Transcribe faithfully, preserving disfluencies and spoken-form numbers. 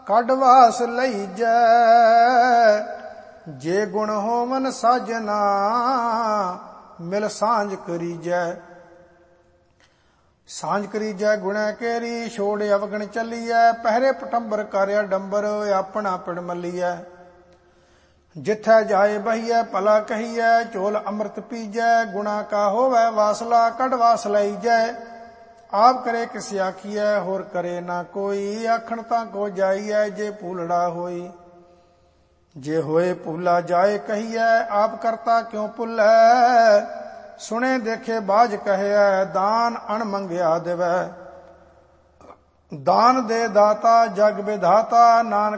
ਕੱਢ ਵਾਸ ਲਈਜੈ। ਜੇ ਗੁਣ ਹੋਵਨ ਸਾਜਨਾ ਮਿਲ ਸਾਂਝ ਕਰੀਜੈ। ਸਾਂਝ ਕਰੀਜੈ ਗੁਣੈ ਕੇਰੀ ਛੋੜ ਅਵਗਣ ਚੱਲੀਐ। ਪਹਿਰੇ ਪਟੰਬਰ ਕਰਿਆ ਡੰਬਰ ਆਪਣਾ ਪਿੜ ਮੱਲੀਐ। ਜਿੱਥੈ ਜਾਏ ਬਹੀਐ ਭਲਾ ਕਹੀਐ ਝੋਲ ਅੰਮ੍ਰਿਤ ਪੀਜੈ। ਗੁਣਾ ਕਾ ਹੋਵੈ ਵਾਸਲਾ ਕੱਢ ਵਾਸ ਲਈਜੈ। ਆਪ ਕਰੇ ਕਿਸ ਆਖੀਐ ਹੋਰ ਕਰੇ ਨਾ ਕੋਈ। ਆਖਣ ਤਾਂ ਕੋ ਜਾਈਐ ਜੇ ਭੂਲੜਾ ਹੋਈ। ਜੇ ਹੋਏ ਭੂਲਾ ਜਾਏ ਕਹੀਐ ਆਪ ਕਰਤਾ ਕਿਉ ਭੁੱਲੈ। ਸੁਣੇ ਦੇਖੇ ਬਾਝ ਕਹਿਐ ਦਾਨ ਅਣ ਮੰਗਿਆ ਦੇਵੈ। ਦਾਨ ਦੇ ਦਾਤਾ ਜਗ ਵਿਧਾਤਾ ਨਾਨਕ